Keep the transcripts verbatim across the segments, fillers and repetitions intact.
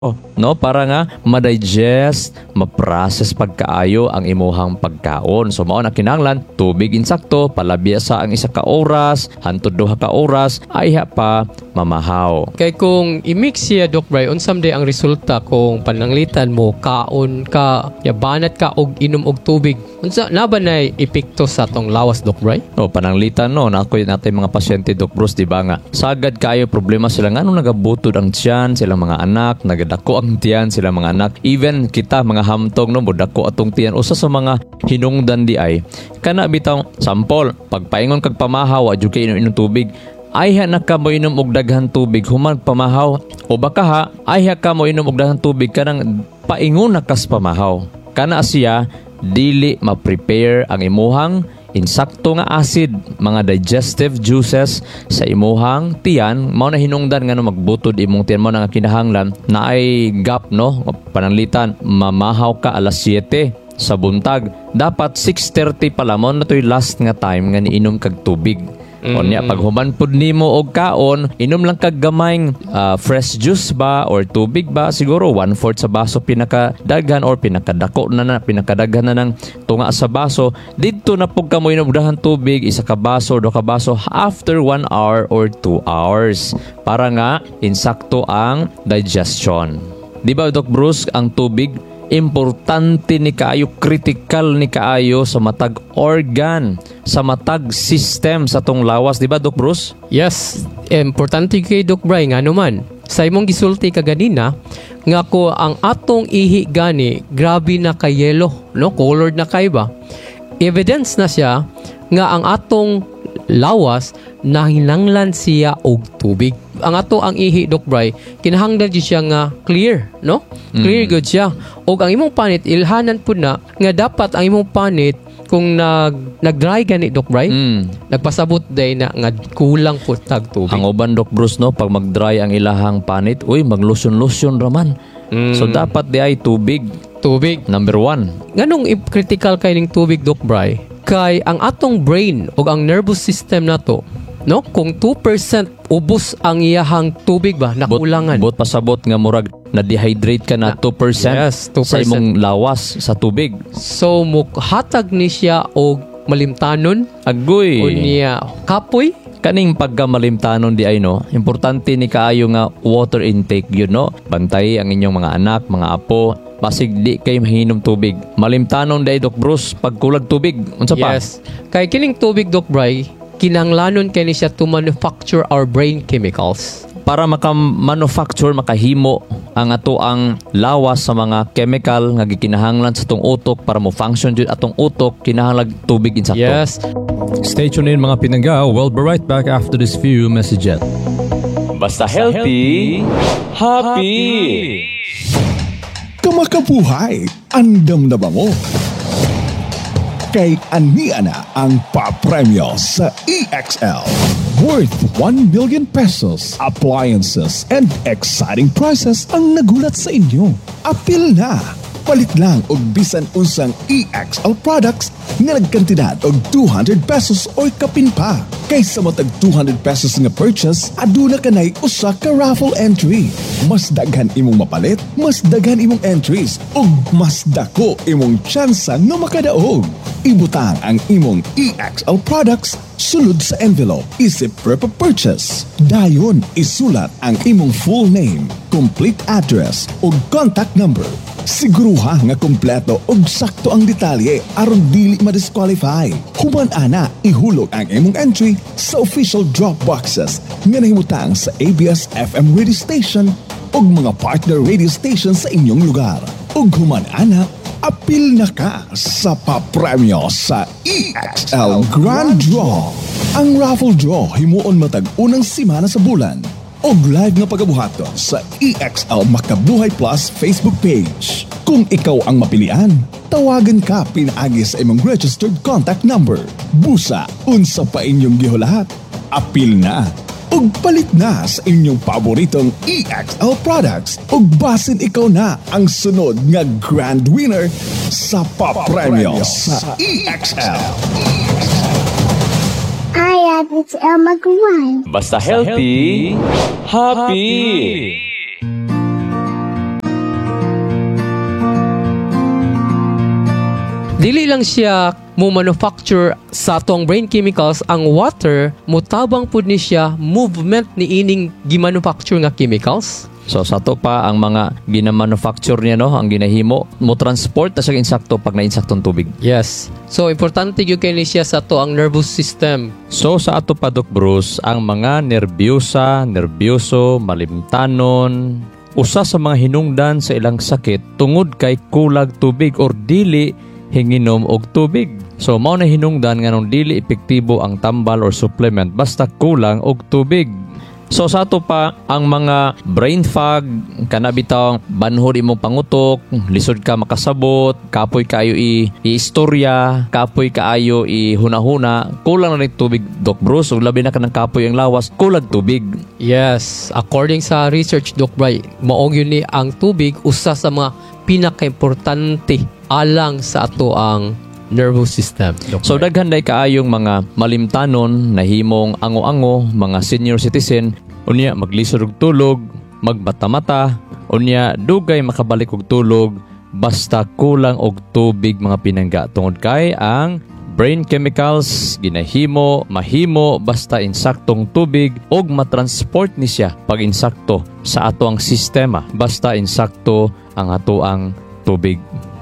Oh, no, para nga ma-digest, ma-process pagkaayo ang imuhang pagkaon. So mao na kinahanglan tubig insakto, palabya sa ang isa ka oras, hantod duha ka oras, ayha pa mamahaw. Kay kung i-mix siya, Doc Bray, unsam day ang resulta kung pananglitan mo kaon ka, yabanat ka og inom og tubig. Unsa na ba na epekto sa tong lawas, Doc Bray? No, pananglitan no, nakoy natay mga pasyente, Doc Bruce, di ba nga? Sagad kayo problema sila ngano nagabutod ang tiyan, silang mga anak, nagadako ang tiyan, silang mga anak. Even kita mga hamtong no, bodako atong tiyan usa sa mga hinungdan di ay kana bitaw sampol, pagpaingon kag pamahaw, adyo kay inom tubig. Ayha na ka mo inom og daghan tubig human pamahaw, o baka ha ayha ka mo inom og daghan tubig kanang paingon na kas pamahaw. Kana siya dili ma-prepare ang imuhang insakto nga acid, mga digestive juices sa imuhang tiyan, mao na hinungdan nga no magbutod imong tiyan mo nga kinahanglan na ay gap no pananglitan mamahaw ka alas siyete sa buntag, dapat six thirty pa lamon na to'y last nga time nga niinom kag tubig. Mm-hmm. O niya, pag humanpod nimo og kaon, inom lang kag gamayng uh, fresh juice ba or tubig ba, siguro one-fourth sa baso pinakadaghan or pinakadako na na, pinakadaghan na ng tunga sa baso. Dito na pug kamo inom dahan tubig, isa ka baso, do ka baso after one hour or two hours para nga insakto ang digestion. Di ba, Doc Bruce, ang tubig importante ni kaayo, critical ni kaayo sa matag organ, sa matag system sa tong lawas, di ba, Doc Bruce? Yes, importante kay Doc Bray nga naman. Sa imong gisulti ka ganina nga ko ang atong ihi gani grabe na kay yellow, no? Colored na kay ba? Evidence na siya nga ang atong lawas nahinanglan siya og tubig. Ang ato ang ihi, Doc Bray, kinahanglan di siya nga clear, no? Clear mm. good siya. O ang imong panit, ilhanan po na nga dapat ang imong panit kung nag nag-dry gani, Doc Bray, mm. nagpasabot day na nga kulang po tag tubig. Ang uban, Doc Bruce, no, pag mag-dry ang ilahang panit, uy, maglusyon-lusyon raman. Mm. So dapat di ay tubig. Tubig. Number one. Nganong critical kay ning tubig, Doc Bray? Kay ang atong brain o ang nervous system na to, no? Kung two percent ubos ang iyahang tubig ba, nakulangan. Bot pasabot nga murag na-dehydrate ka na two percent, yes, two percent sa imong lawas sa tubig. So, mukhatag ni siya og malimtanon. Agoy. O niya kapoy. Kaning pagka malimtanon di ay no, importante ni kaayo nga water intake yun no. Bantay ang inyong mga anak, mga apo. Basig di kayo mahinom tubig. Malimtanon di ay, Doc Bruce, pagkulag tubig. Unsa pa? Yes. Kay kining tubig, Doc Bray, kinanglanon kay ni siya to manufacture our brain chemicals. Para maka-manufacture, makahimo ang ato ang lawas sa mga chemical nga gikinahanglan sa atong utok para mo function jud atong utok, kinahanglan tubig insakto. Yes. Stay tuned in mga pinangga. We'll be right back after this few messages. Basta healthy, happy. Kamakabuhay, andam na ba mo? Kay ania na ang papremyo sa E X L. Worth one million pesos, appliances, and exciting prizes ang nagulat sa inyo. Apil na! Palit lang og bisan unsang E X L products nga nagkantidad og two hundred pesos or kapin pa. Kaysa matag two hundred pesos nga purchase, aduna kanay usa ka raffle entry. Mas daghan imong mapalit, mas daghan imong entries, ug mas dako imong tsansa nga makadaog. Ibutang ang imong E X L products sulod sa envelope isip per purchase. Dayon isulat ang imong full name, complete address ug contact number. Siguruha nga kompleto ug sakto ang detalye aron dili ma-disqualify. Human ana ihulog ang imong entry sa official drop boxes nga nahimutang sa A B S F M radio station ug mga partner radio station sa inyong lugar. Ug human ana, apil na ka sa papremyo sa E X L Grand Draw. Ang raffle draw himuon matag unang simana sa bulan. Og live nga pagabuhaton sa E X L Makabuhay Plus Facebook page. Kung ikaw ang mapilian, tawagan ka pinaagi sa imong registered contact number. Busa, unsa pa inyong gihulahat. Apil na! Ug palit na sa inyong paboritong E X L products. Ug basin ikaw na ang sunod nga grand winner sa papremyo sa E X L. Hi, it's Elma Guan. Basta healthy, happy. Dili lang siya mo manufacture sa atong brain chemicals, ang water mutabang pud ni siya movement ni ining gimanufacture nga chemicals. So sa to pa ang mga ginamanufacture niya no, ang ginahimo mo transport ta siya insakto pag nainsaktong tubig. Yes. So importante gyud kay ni siya sa to ang nervous system. So sa ato pa Doc Bruce, ang mga nerbyosa, nerbyoso, malimtanon, usa sa mga hinungdan sa ilang sakit tungod kay kulag tubig or dili hinginom og tubig. So mao na hinungdan nganong dili epektibo ang tambal or supplement basta kulang og tubig. So sa ato pa ang mga brain fog, kana bitaw banhod imong pangutok, lisod ka makasabot, kapoy kaayo i istorya, kapoy kaayo i hunahuna, kulang na rin tubig Doc Bruce, ug labi na kanang kapoy ang lawas, kulang tubig. Yes, according sa research Doc Bray, mao gyud ni ang tubig usa sa mga pinakaimportante alang sa ato ang nervous system. Doc So Bray. daghan day kaayong mga malimtanon nahimong ango-ango, mga senior citizen, unya maglisod og tulog, magbata-mata, unya dugay makabalik og tulog basta kulang og tubig mga pinangga tungod kay ang brain chemicals ginahimo mahimo basta insaktong tubig og matransport ni siya pag insakto sa ato ang sistema basta insakto ang ato ang tubig.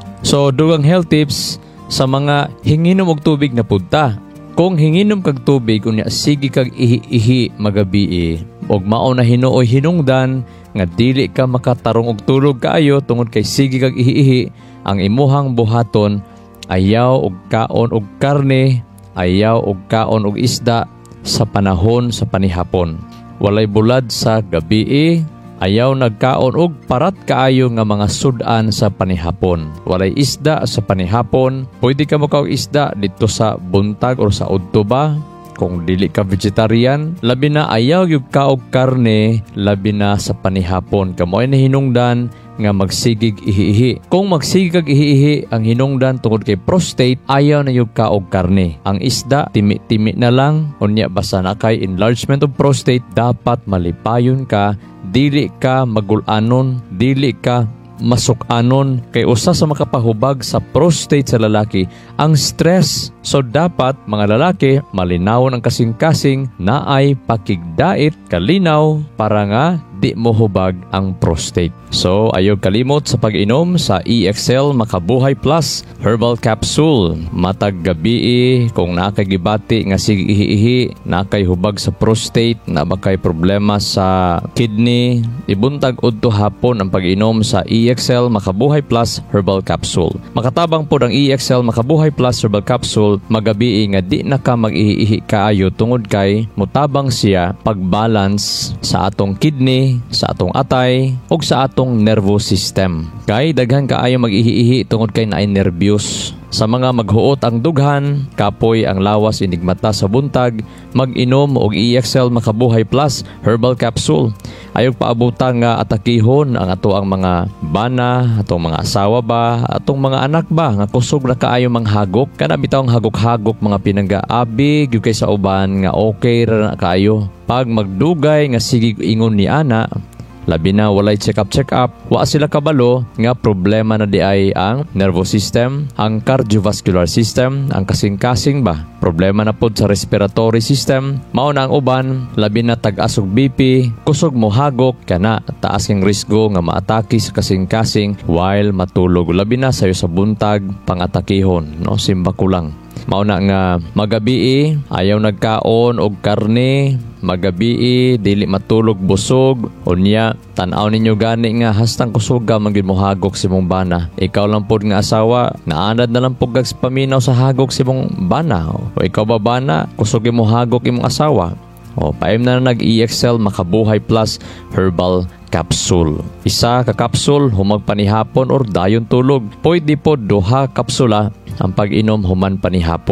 So dugang health tips sa mga hinginom og tubig na punta. Kung hinginom kag tubig unya sige kag ihi-ihi magabi og mao na hinuoy hinungdan nga dili ka makatarong og tulog kaayo tungod kay sige kag ihi-ihi, ang imuhang buhaton ayaw og kaon og karne, ayaw og kaon og isda sa panahon sa panihapon. Walay bulad sa gabi, ayaw nagkaon og parat kaayo nga mga sudan sa panihapon. Walay isda sa panihapon. Pwede ka mo kaog isda dito sa buntag or sa udto ba? Kung dili ka vegetarian, labi na ayaw gyud ka og karne, labi na sa panihapon. Kamoy na hinungdan nga magsigig ihi-ihi. Kung magsigig ihi-ihi ang hinungdan tungod kay prostate, ayaw na yung kaog karne. Ang isda, timi-timi na lang. Unya basta na kay enlargement of prostate, dapat malipayon ka, dili ka magulanon, dili ka masukanon. Kay usa sa makapahubag sa prostate sa lalaki, ang stress. So dapat mga lalaki, malinawon ang kasing-kasing na ay pakigdait, kalinaw, para nga di mo hubag ang prostate. So, ayaw kalimot sa pag-inom sa E X L Makabuhay Plus Herbal Capsule. Matag gabi kung nakagibati nga sige ihi-ihi, nakay hubag sa prostate, na bakay problema sa kidney, ibuntag udto hapon ang pag-inom sa E X L Makabuhay Plus Herbal Capsule. Makatabang po ang E X L Makabuhay Plus Herbal Capsule magabi nga di na ka mag-ihi-ihi kaayo tungod kay mutabang siya pag-balance sa atong kidney, sa atong atay, ug sa atong nervous system. Kay daghan kaayo mag-ihi-ihi tungod kay naay nervyos. Sa mga maghuot ang dughan, kapoy ang lawas inigmata sa buntag, mag-inom og E X L Makabuhay Plus Herbal Capsule. Ayog paabutang nga atakihon ang ato ang mga bana, atong mga asawa ba, atong mga anak ba nga kusog na kaayo manghagok. Kana bitaw ang hagok-hagok mga pinangga-abi gyud kay sa uban nga okay ra na kaayo. Pag magdugay nga sige ingon ni ana, labi na walay check-up check-up, wa sila kabalo nga problema na di ay ang nervous system, ang cardiovascular system, ang kasing-kasing ba. Problema na pod sa respiratory system, mao na ang uban, labi na tag-asog B P, kusog mo hagok, kana taas ang risgo nga maatake sa kasing-kasing while matulog. Labi na sayo sa buntag, pangatakihon, no? Simba kulang. Mao na nga magabi ayaw nagkaon og karne, magabi dili matulog busog, unya tan-aw ninyo gani nga hastang kusuga man gyud mo hagok si mong bana. Ikaw lang pod nga asawa, naanad na lang pug kag paminaw sa hagok si mong bana. O ikaw ba bana, kusog mo hagok imong asawa. O paim na nag E X L Makabuhay Plus Herbal Capsule. Isa ka kapsul humag panihapon or dayon tulog. Pwede po duha kapsula ang pag-inom human panihapon.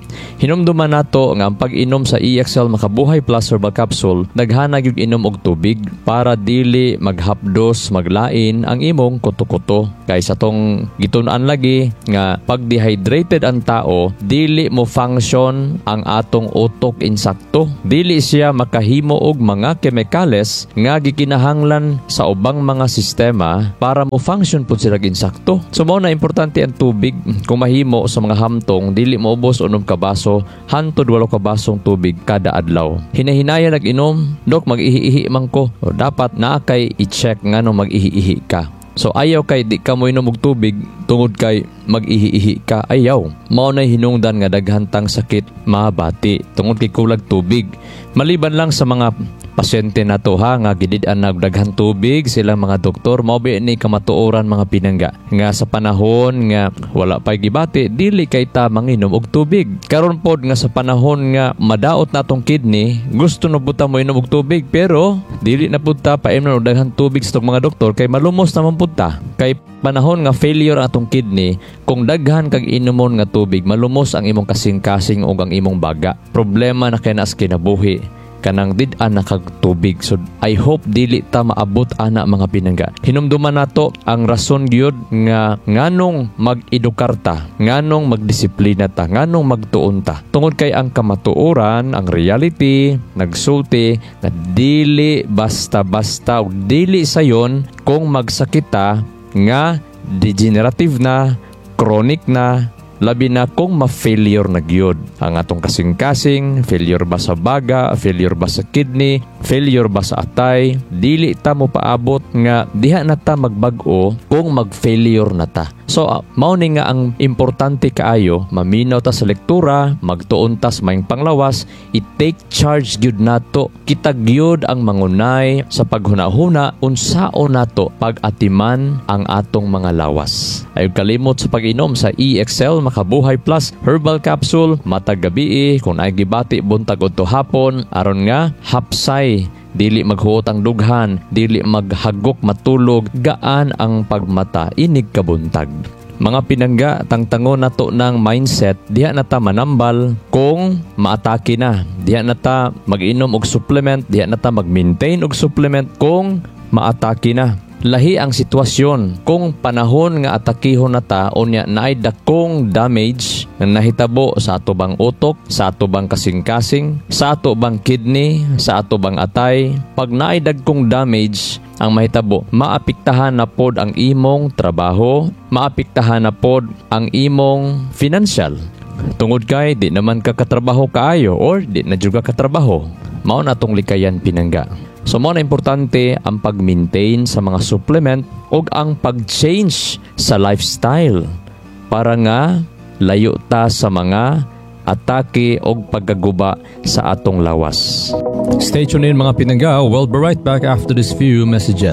Hinumduman nato nga ang pag-inom sa E X L Makabuhay Plus Herbal Capsule daghanag yung inom og tubig para dili maghapdos maglain ang imong kuto-kuto. Kay sa tong gitun-an lagi nga pag dehydrated ang tao, dili mo function ang atong utok insakto. Dili siya makahimo og mga kemikales nga gikinahanglan sa ubang mga sistema para mo function pud sila insakto. So mao na importante ang tubig. Kung mahimo sa mga hamtong, dili mo ubos unom ka baso hantod walo ka basong tubig kada adlaw. Hinahinaya nag-inom, dok mag-ihi-ihi man ko. O dapat naa kay i-check nganong mag-ihi-ihi ka. So ayaw kay di ka mo inom og tubig tungod kay mag-ihi-ihi ka, ayaw. Mao na hinungdan nga daghantang sakit mabati tungod kay kulag tubig. Maliban lang sa mga pasyente na to ha nga gidid-an nagdaghan tubig silang mga doktor, mao ba ni kamatuoran mga pinangga nga sa panahon nga wala pay gibati dili kay ta manginom og tubig. Karon pod nga sa panahon nga madaot natong kidney, gusto na buta mo inom og tubig pero dili na pud ta paimnon og daghan tubig sa tong mga doktor kay malumos naman pud ta. Kay panahon nga failure atong kidney, kung daghan kag inumon nga tubig malumos ang imong kasing-kasing ug ang imong baga. Problema na kay nas kinabuhi kanang did-an na kag tubig. So I hope dili ta maabot ana mga pinangga. Hinumduman nato ang rason gyud nga nganong mag-edukar ta, nganong magdisiplina ta, nganong magtuon ta. Tungod kay ang kamatuoran, ang reality nagsulti na dili basta-basta ug dili sayon kung magsakit ta nga degenerative na, chronic na, labi na kung ma-failure na gyud ang atong kasing-kasing, failure ba sa baga, failure ba sa kidney, failure ba sa atay, dili ta mo paabot nga diha na ta magbag-o kung mag-failure na ta. So, uh, mao ni nga ang importante kaayo, maminaw ta sa lektura, magtuon ta sa maayong panglawas, i-take charge gyud nato. Kita gyud ang mangunay sa paghuna-huna unsaon nato pag-atiman ang atong mga lawas. Ayog kalimot sa pag-inom sa E X L Makabuhay Plus Herbal Capsule matag gabi kung ay gibati buntag udto hapon aron nga hapsay dili maghuot ang dughan, dili maghagok matulog, gaan ang pagmata inig kabuntag. Mga pinangga, tangtangon nato ng mindset, diha na ta manambal kung maatake na. Diha na ta mag-inom og supplement, diha na ta mag-maintain og supplement kung maatake na. Lahi ang sitwasyon kung panahon nga atakihon na ta unya naay dakong damage na nahitabo sa ato bang utok, sa ato bang kasing-kasing, sa ato bang kidney, sa ato bang atay. Pag naay dagkong damage ang mahitabo, maapektahan na pod ang imong trabaho, maapektahan na pod ang imong financial. Tungod kay di naman ka katrabaho kaayo or di na juga katrabaho. Mao na tong likayan pinangga. So mo na importante ang pag-maintain sa mga supplement o ang pag-change sa lifestyle para nga layo ta sa mga atake o pagkaguba sa atong lawas. Stay tuned in mga pinangga. We'll be right back after this few messages.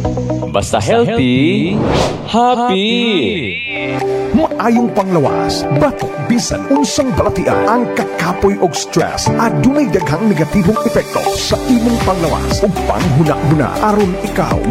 Basta healthy, happy! Maayong panglawas, batok, bisan, unsang balatian, ang kakapoy og stress, adunay daghang negatibong epekto sa imong panglawas o panghuna-huna aron ikaw